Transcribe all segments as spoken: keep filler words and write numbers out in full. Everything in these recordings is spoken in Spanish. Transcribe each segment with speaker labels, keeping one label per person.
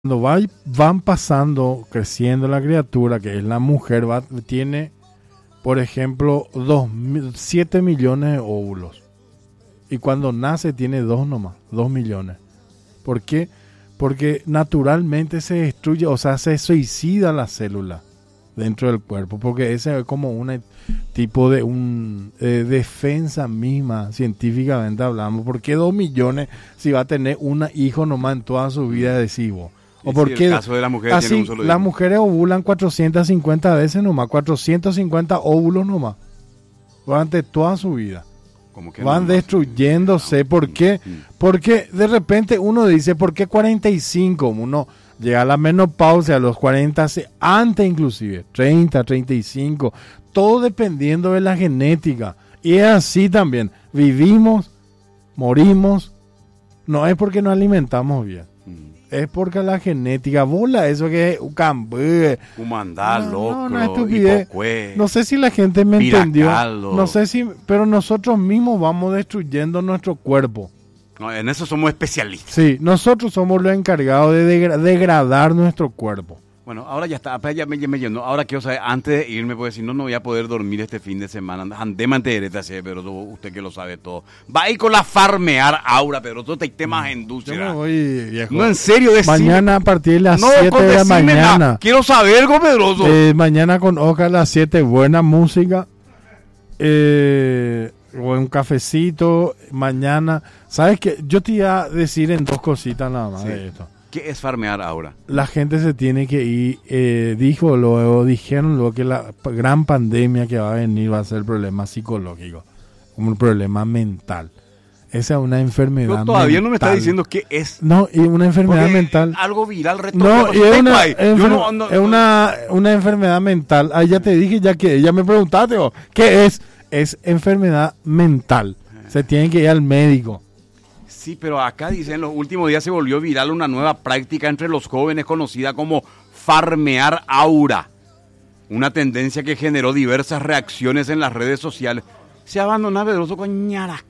Speaker 1: Cuando va, van pasando, creciendo la criatura, que es la mujer, va, tiene, por ejemplo, dos, siete millones de óvulos. Y cuando nace tiene dos nomás, dos millones. ¿Por qué? Porque naturalmente se destruye, o sea, se suicida la célula dentro del cuerpo. Porque ese es como un tipo de un, eh, defensa misma, científicamente hablando. ¿Por qué dos millones si va a tener un hijo nomás en toda su vida de cibo? O porque
Speaker 2: sí, el caso de la mujer
Speaker 1: así,
Speaker 2: tiene un solo
Speaker 1: las
Speaker 2: hijo.
Speaker 1: mujeres ovulan cuatrocientas cincuenta veces nomás, cuatrocientos cincuenta óvulos nomás, durante toda su vida.
Speaker 2: Como que
Speaker 1: Van
Speaker 2: no,
Speaker 1: destruyéndose.
Speaker 2: no,
Speaker 1: ¿Por
Speaker 2: no,
Speaker 1: qué?
Speaker 2: no.
Speaker 1: Porque de repente uno dice, ¿por qué cuarenta y cinco? Uno llega a la menopausia a los cuarenta, antes inclusive, treinta, treinta y cinco, todo dependiendo de la genética. Y es así también, vivimos, morimos, no es porque nos alimentamos bien. Es porque la genética, bola, eso que es cambé.
Speaker 2: Humandá,
Speaker 1: No,
Speaker 2: locro,
Speaker 1: no, no, estupidez.
Speaker 2: hipocue,
Speaker 1: No sé si la gente me entendió.
Speaker 2: piracaldo.
Speaker 1: No sé si, pero nosotros mismos vamos destruyendo nuestro cuerpo.
Speaker 2: No, en eso somos especialistas.
Speaker 1: Sí, nosotros somos los encargados de degra- degradar nuestro cuerpo.
Speaker 2: Bueno, ahora ya está, ya me, ya me lleno. Ahora quiero saber, antes de irme, porque si no, no voy a poder dormir este fin de semana. Andé mantenerete, pero usted que lo sabe todo. Va a ir con la farmear Aura, pero todo este tema en
Speaker 1: Yo
Speaker 2: industria.
Speaker 1: me voy, viejo.
Speaker 2: No, en serio, decime.
Speaker 1: Mañana a partir de las
Speaker 2: No,
Speaker 1: siete
Speaker 2: con
Speaker 1: de la
Speaker 2: decime nada.
Speaker 1: mañana.
Speaker 2: Quiero saber, Pedroso.
Speaker 1: Eh, mañana con Oca a las siete, buena música. Eh, o un cafecito. Mañana. ¿Sabes qué? Yo te iba a decir en dos cositas nada más
Speaker 2: Sí.
Speaker 1: de esto.
Speaker 2: ¿Qué es farmear Aura?
Speaker 1: La gente se tiene que ir, eh, dijo luego, dijeron luego que la p- gran pandemia que va a venir va a ser el problema psicológico, como un problema mental. Esa es una enfermedad
Speaker 2: Yo todavía
Speaker 1: mental.
Speaker 2: no me está diciendo qué es.
Speaker 1: No, y una enfermedad
Speaker 2: Porque
Speaker 1: mental.
Speaker 2: algo viral, reto.
Speaker 1: No, y es una, enfer-
Speaker 2: Yo no, no,
Speaker 1: es una, una enfermedad mental. Ah, ya te dije, ya que ya me preguntaste, oh, ¿qué es? Es enfermedad mental. Se tiene que ir al médico.
Speaker 2: Sí, pero acá dicen, en los últimos días se volvió viral una nueva práctica entre los jóvenes conocida como farmear aura. Una tendencia que generó diversas reacciones en las redes sociales. Se abandonó Pedroso con ñarasca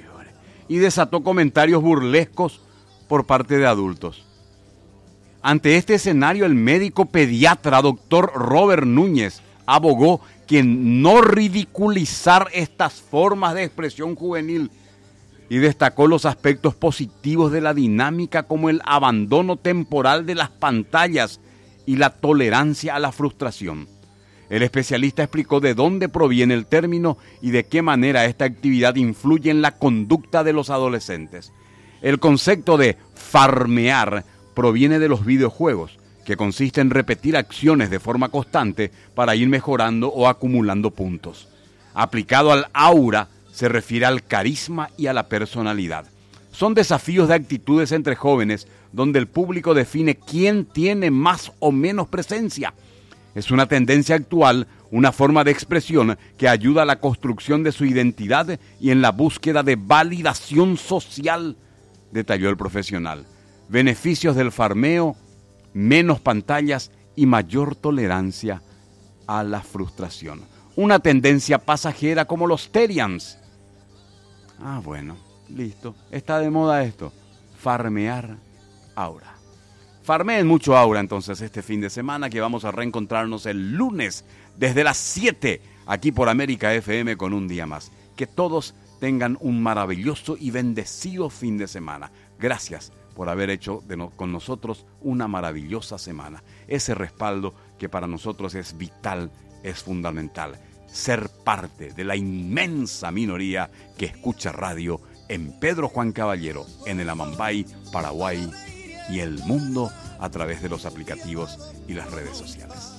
Speaker 2: y desató comentarios burlescos por parte de adultos. Ante este escenario, el médico pediatra doctor Robert Núñez abogó que no ridiculizar estas formas de expresión juvenil y destacó los aspectos positivos de la dinámica como el abandono temporal de las pantallas y la tolerancia a la frustración. El especialista explicó de dónde proviene el término y de qué manera esta actividad influye en la conducta de los adolescentes. El concepto de farmear proviene de los videojuegos, que consiste en repetir acciones de forma constante para ir mejorando o acumulando puntos. Aplicado al aura, se refiere al carisma y a la personalidad. Son desafíos de actitudes entre jóvenes donde el público define quién tiene más o menos presencia. Es una tendencia actual, una forma de expresión que ayuda a la construcción de su identidad y en la búsqueda de validación social, detalló el profesional. Beneficios del farmeo, menos pantallas y mayor tolerancia a la frustración. Una tendencia pasajera como los Terians. Ah, bueno, listo. Está de moda esto. Farmear aura. Farmeen mucho aura entonces este fin de semana, que vamos a reencontrarnos el lunes desde las siete aquí por América F M con un día más. Que todos tengan un maravilloso y bendecido fin de semana. Gracias por haber hecho de no, con nosotros una maravillosa semana. Ese respaldo que para nosotros es vital, es fundamental. Ser parte de la inmensa minoría que escucha radio en Pedro Juan Caballero, en el Amambay, Paraguay y el mundo a través de los aplicativos y las redes sociales.